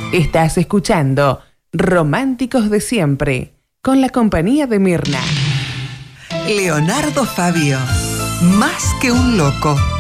Estás escuchando Románticos de Siempre, con la compañía de Mirna. Leonardo Fabio, más que un loco.